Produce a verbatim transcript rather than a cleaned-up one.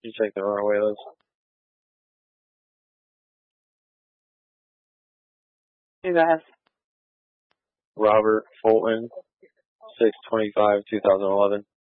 You check the runaway list. You guys. Robert Fulton, six twenty-five, two thousand eleven.